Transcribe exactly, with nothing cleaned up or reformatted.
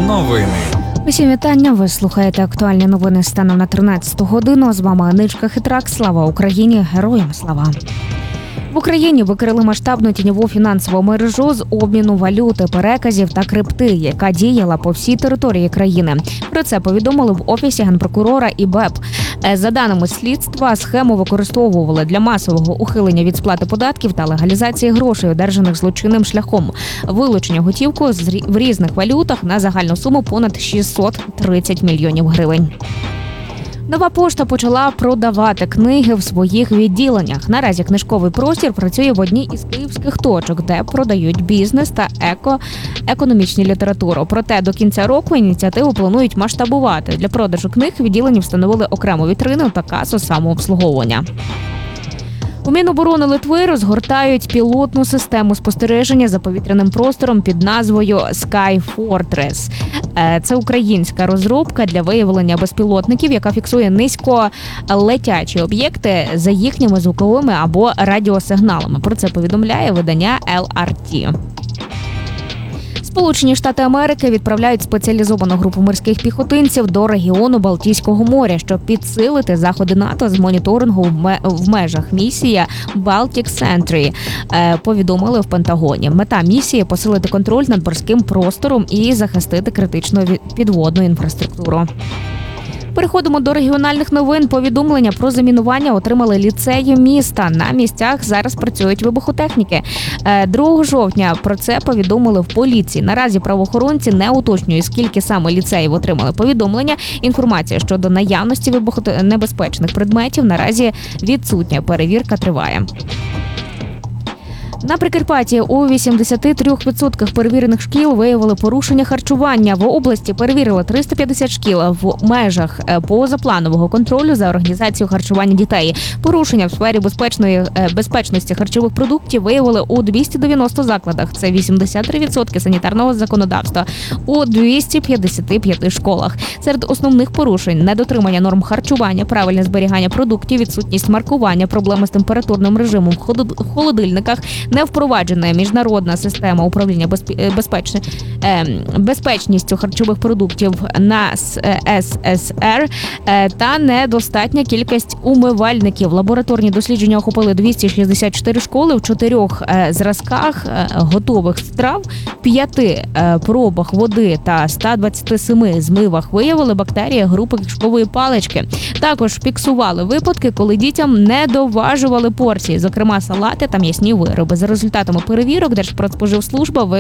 Новини. Усім вітання. Ви слухаєте актуальні новини станом на тринадцяту годину. З вами Аничка Хитрак. Слава Україні! Героям слава! В Україні викрили масштабну тіньову фінансову мережу з обміну валюти, переказів та крипти, яка діяла по всій території країни. Про це повідомили в Офісі Генпрокурора і БЕП. За даними слідства, схему використовували для масового ухилення від сплати податків та легалізації грошей, одержаних злочинним шляхом. Вилучення готівку в різних валютах на загальну суму понад шістсот тридцять мільйонів гривень. Нова пошта почала продавати книги в своїх відділеннях. Наразі книжковий простір працює в одній із київських точок, де продають бізнес та еко, економічну літературу. Проте до кінця року ініціативу планують масштабувати. Для продажу книг відділені встановили окрему вітрину та касу самообслуговування. У Міноборони Литви розгортають пілотну систему спостереження за повітряним простором під назвою Sky Fortress. Це українська розробка для виявлення безпілотників, яка фіксує низьколетячі об'єкти за їхніми звуковими або радіосигналами. Про це повідомляє видання ел ар ті. Сполучені Штати Америки відправляють спеціалізовану групу морських піхотинців до регіону Балтійського моря, щоб підсилити заходи НАТО з моніторингу в межах місії Baltic Sentry, повідомили в Пентагоні. Мета місії – посилити контроль над морським простором і захистити критичну підводну інфраструктуру. Переходимо до регіональних новин. Повідомлення про замінування отримали ліцеї міста. На місцях зараз працюють вибухотехніки. другого жовтня про це повідомили в поліції. Наразі правоохоронці не уточнюють, скільки саме ліцеїв отримали повідомлення. Інформація щодо наявності вибухонебезпечних предметів наразі відсутня. Перевірка триває. На Прикарпатті у вісімдесят три відсотки перевірених шкіл виявили порушення харчування. В області перевірили триста п'ятдесят шкіл в межах позапланового контролю за організацією харчування дітей. Порушення в сфері безпечної безпечності харчових продуктів виявили у двісті дев'яносто закладах. Це вісімдесят три відсотки санітарного законодавства у двісті п'ятдесят п'ять школах. Серед основних порушень – недотримання норм харчування, правильне зберігання продуктів, відсутність маркування, проблеми з температурним режимом в холодильниках, не впроваджена міжнародна система управління безпеч... безпечністю харчових продуктів на ес ес ер та недостатня кількість умивальників. Лабораторні дослідження охопили двісті шістдесят чотири школи в чотирьох зразках готових страв, п'яти пробах води та ста двадцяти семи змивах виявили бактерії групи кишкової палички. Також фіксували випадки, коли дітям не доважували порції, зокрема салати та м'ясні вироби. За результатами перевірок Держпродспоживслужба